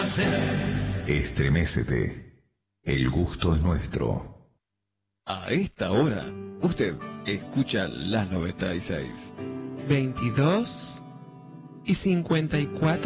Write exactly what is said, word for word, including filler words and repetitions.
Estremécete. El gusto es nuestro. A esta hora, usted escucha las noventa y seis. veintidós y cincuenta y cuatro